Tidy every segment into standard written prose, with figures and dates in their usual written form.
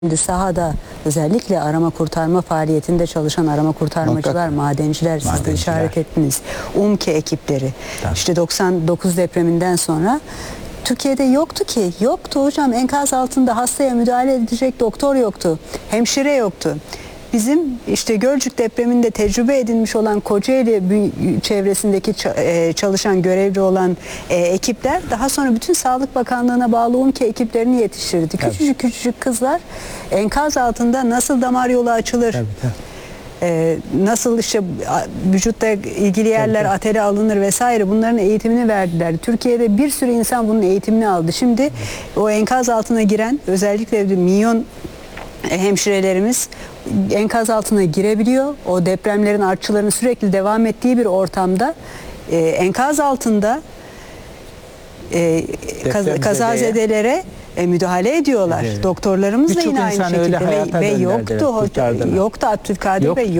Şimdi sahada özellikle arama kurtarma faaliyetinde çalışan arama kurtarmacılar, madenciler, siz de işaret ettiniz. UMKE ekipleri. Tabii. İşte 99 depreminden sonra Türkiye'de yoktu ki. Yoktu hocam. Enkaz altında hastaya müdahale edecek doktor yoktu. Hemşire yoktu. Bizim işte Gölcük depreminde tecrübe edinmiş olan Kocaeli çevresindeki çalışan, görevli olan ekipler daha sonra bütün Sağlık Bakanlığı'na bağlı UMKE ekiplerini yetiştirdi. Tabii. Küçücük kızlar enkaz altında nasıl damar yolu açılır, nasıl işte vücutta ilgili yerler ateri alınır vesaire, bunların eğitimini verdiler. Türkiye'de bir sürü insan bunun eğitimini aldı. Şimdi o enkaz altına giren özellikle milyon hemşirelerimiz enkaz altına girebiliyor. O depremlerin artçılarının sürekli devam ettiği bir ortamda enkaz altında kazazedelere müdahale ediyorlar. Evet. Doktorlarımız da yine aynı şekilde ve yoktu Abdülkadir Bey,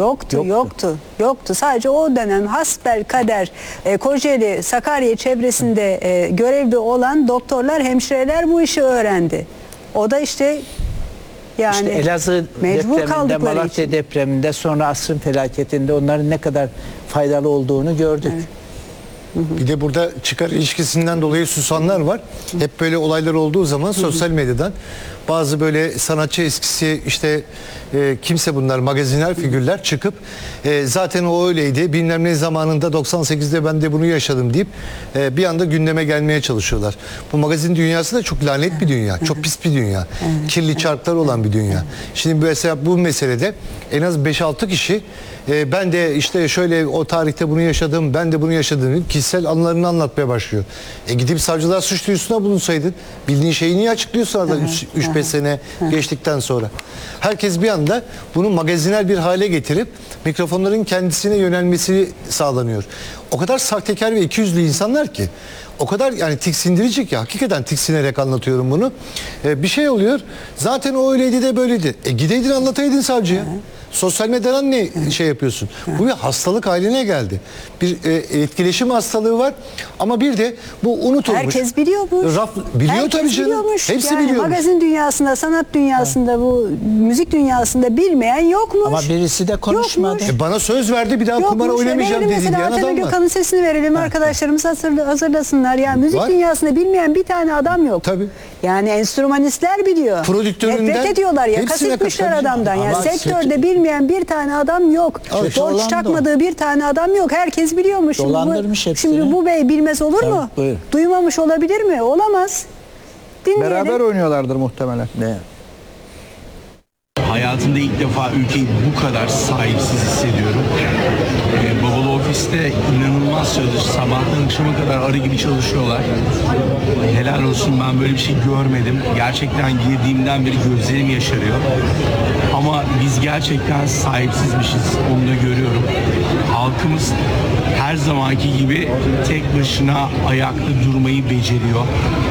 yoktu. Sadece o dönem hasbelkader Kocaeli, Sakarya çevresinde görevli olan doktorlar, hemşireler bu işi öğrendi. O da işte yani işte Elazığ depreminde, Malatya depreminde, sonra asrın felaketinde onların ne kadar faydalı olduğunu gördük. Evet. Bir de burada çıkar ilişkisinden dolayı susanlar var. Hep böyle olaylar olduğu zaman sosyal medyadan bazı böyle sanatçı eskisi işte kimse bunlar magaziner figürler çıkıp zaten o öyleydi bilmem ne zamanında 98'de ben de bunu yaşadım deyip bir anda gündeme gelmeye çalışıyorlar. Bu magazin dünyası da çok lanet bir dünya. Çok pis bir dünya. Kirli çarklar olan bir dünya. Şimdi mesela bu meselede en az 5-6 kişi ben de işte şöyle o tarihte bunu yaşadım, ben de bunu yaşadım, kişisel anılarını anlatmaya başlıyor. Gidip savcılar suç duyurusuna bulunsaydın, bildiğin şeyi niye açıklıyorsun arada 3-5 sene geçtikten sonra? Herkes bir anda bunu magazinel bir hale getirip mikrofonların kendisine yönelmesi sağlanıyor. O kadar sahtekar ve ikiyüzlü insanlar ki, o kadar yani tiksindirici ki, hakikaten tiksinerek anlatıyorum bunu. Bir şey oluyor, zaten o öyleydi de böyleydi. Gideydin anlataydın savcıya. Sosyal medyadan ne şey yapıyorsun? Bu bir hastalık haline geldi. Bir etkileşim hastalığı var ama bir de bu unutulmuş. Herkes biliyormuş. Biliyor tabii canım. Hepsi yani biliyormuş. Magazin dünyasında, sanat dünyasında, bu müzik dünyasında bilmeyen yokmuş. Ama birisi de konuşmadı. Bana söz verdi, bir daha kumar oynamayacağım dedi diyen adam var. Gökhan'ın sesini verelim, arkadaşlarımız hazırlasınlar. Yani müzik dünyasında bilmeyen bir tane adam yok. Tabii. Yani enstrümanistler biliyor. Prodüktöründen nefret ediyorlar ya, kasıtmışlar adamdan. Yani sektörde bilmeyen bir tane adam yok. Borç çakmadığı bir tane adam yok. Herkes biliyormuş. Dolandırmış hepsini. Şimdi bu bey bilmez olur mu? Buyur. Duymamış olabilir mi? Olamaz. Dinleyelim. Beraber oynuyorlardır muhtemelen. Ne? Hayatımda ilk defa ülkeyi bu kadar sahipsiz hissediyorum. Babalı ofiste inanılmaz çalışıyor. Sabahtan akşama kadar arı gibi çalışıyorlar. Helal olsun, ben böyle bir şey görmedim. Gerçekten girdiğimden beri gözlerim yaşarıyor. Ama biz gerçekten sahipsizmişiz. Onu da görüyorum. Halkımız her zamanki gibi tek başına ayakta durmayı beceriyor.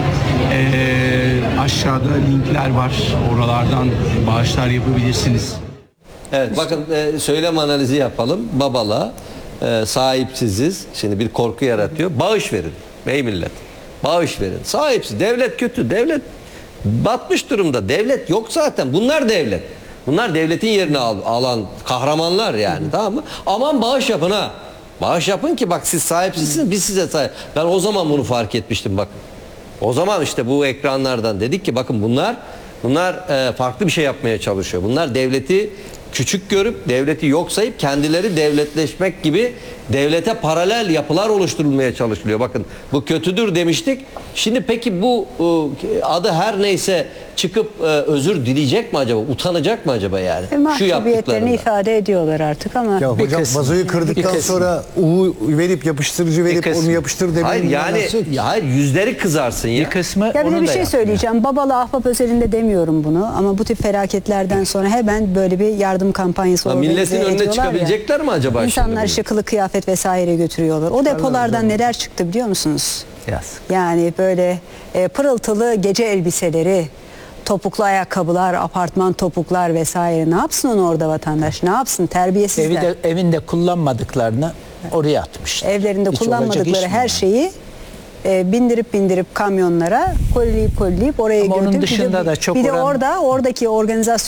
Aşağıda linkler var. Oralardan bağışlar yapabilirsiniz. Evet, bakın söylem analizi yapalım. Babala sahipsiziz. Şimdi bir korku yaratıyor. Bağış verin bey millet. Bağış verin. Sahipsiz. Devlet kötü. Devlet batmış durumda. Devlet yok zaten. Bunlar devlet. Bunlar devletin yerini alan kahramanlar yani. Tamam mı? Aman bağış yapın ha. Bağış yapın ki bak siz sahipsizsiniz, biz size sahip. Ben o zaman bunu fark etmiştim bak. O zaman işte bu ekranlardan dedik ki bakın bunlar farklı bir şey yapmaya çalışıyor. Bunlar devleti küçük görüp devleti yok sayıp kendileri devletleşmek gibi devlete paralel yapılar oluşturulmaya çalışılıyor. Bakın bu kötüdür demiştik. Şimdi peki bu adı her neyse çıkıp özür dileyecek mi acaba? Utanacak mı acaba yani? Şu yaptıklarını ifade ediyorlar artık ama. Ya hocam vazoyu kırdıktan sonra verip yapıştırıcı verip onu yapıştır demeyin. Hayır yani hayır, yüzleri kızarsın ya. Bir kısmı Ya bir de bir şey söyleyeceğim. Babalı Ahbap özelinde demiyorum bunu ama bu tip felaketlerden sonra hemen böyle bir yardım kampanyası milletin önüne çıkabilecekler mi acaba? İnsanlar işte kılık kıyafet vesaire götürüyorlar. O depolardan neler çıktı biliyor musunuz? Yani böyle pırıltılı gece elbiseleri, topuklu ayakkabılar, apartman topuklar vesaire. Ne yapsın onu orada vatandaş? Ne yapsın? Terbiyesizler. Evinde kullanmadıklarını oraya atmışlar. Evlerinde kullanmadıkları her şeyi bindirip kamyonlara kolileyip oraya Ama onun götürüp dışında da çok bir de oran- oradaki organizasyon